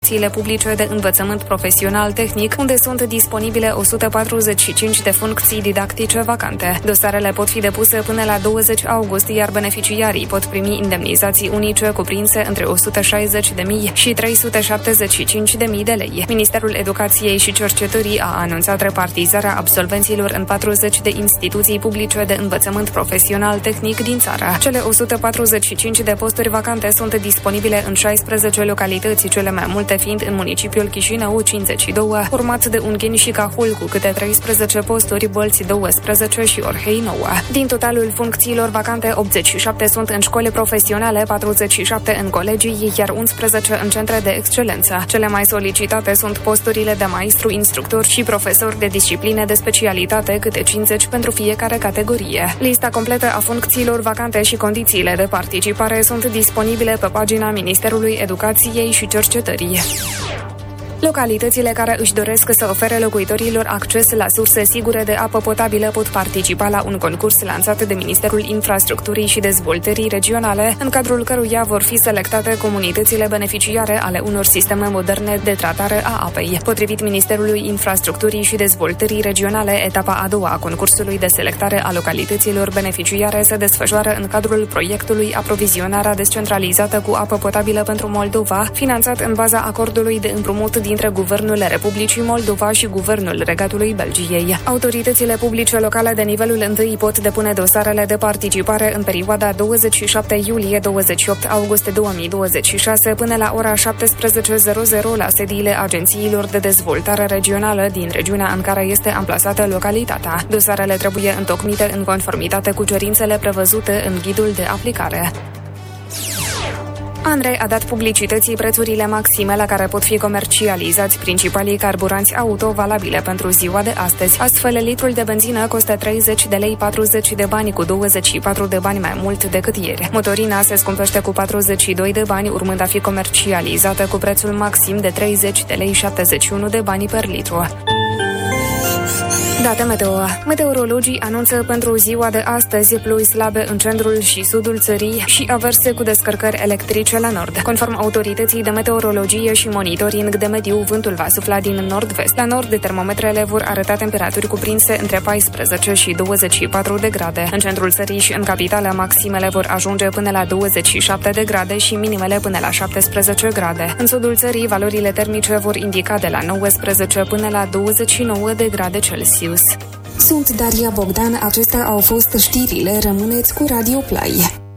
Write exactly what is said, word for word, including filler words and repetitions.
instituțiile publice de învățământ profesional tehnic, unde sunt disponibile o sută patruzeci și cinci de funcții didactice vacante. Dosarele pot fi depuse până la douăzeci august, iar beneficiarii pot primi indemnizații unice cuprinse între o sută șaizeci de mii și trei sute șaptezeci și cinci de mii de lei. Ministerul Educației și Cercetării a anunțat repartizarea absolvenților în patruzeci de instituții publice de învățământ profesional tehnic din țară. Cele o sută patruzeci și cinci de posturi vacante sunt disponibile în șaisprezece localități, cele mai multe fiind în municipiul Chișinău, cincizeci și doi, urmat de Ungheni și Cahul cu câte treisprezece posturi, Bălți douăsprezece și Orhei nouă. Din totalul funcțiilor vacante, optzeci și șapte sunt în școli profesionale, patruzeci și șapte în colegii, iar unsprezece în centre de excelență. Cele mai solicitate sunt posturile de maestru, instructor și profesor de discipline de specialitate, câte cincizeci pentru fiecare categorie. Lista completă a funcțiilor vacante și condițiile de participare sunt disponibile pe pagina Ministerului Educației și Cercetării. Localitățile care își doresc să ofere locuitorilor acces la surse sigure de apă potabilă pot participa la un concurs lansat de Ministerul Infrastructurii și Dezvoltării Regionale, în cadrul căruia vor fi selectate comunitățile beneficiare ale unor sisteme moderne de tratare a apei. Potrivit Ministerului Infrastructurii și Dezvoltării Regionale, etapa a doua a concursului de selectare a localităților beneficiare se desfășoară în cadrul proiectului Aprovizionarea descentralizată cu apă potabilă pentru Moldova, finanțat în baza acordului de împrumut dintre Guvernul Republicii Moldova și Guvernul Regatului Belgiei. Autoritățile publice locale de nivelul întâi pot depune dosarele de participare în perioada douăzeci și șapte iulie - douăzeci și opt august două mii douăzeci și șase până la ora șaptesprezece la sediile agențiilor de dezvoltare regională din regiunea în care este amplasată localitatea. Dosarele trebuie întocmite în conformitate cu cerințele prevăzute în ghidul de aplicare. ANRE a dat publicității prețurile maxime la care pot fi comercializați principalii carburanți auto valabile pentru ziua de astăzi. Astfel, litrul de benzină costă treizeci de lei patruzeci de bani, cu douăzeci și patru de bani mai mult decât ieri. Motorina se scumpește cu patruzeci și doi de bani, urmând a fi comercializată cu prețul maxim de treizeci de lei șaptezeci și unu de bani per litru. Date meteo. Meteorologii anunță pentru ziua de astăzi ploi slabe în centrul și sudul țării și averse cu descărcări electrice la nord. Conform autorității de meteorologie și monitoring de mediu, vântul va sufla din nord-vest. La nord, termometrele vor arăta temperaturi cuprinse între paisprezece și douăzeci și patru de grade. În centrul țării și în capitală, maximele vor ajunge până la douăzeci și șapte de grade și minimele până la șaptesprezece grade. În sudul țării, valorile termice vor indica de la nouăsprezece până la douăzeci și nouă de grade Celsius. Sunt Daria Bogdan, acestea au fost știrile, rămâneți cu Radio Play.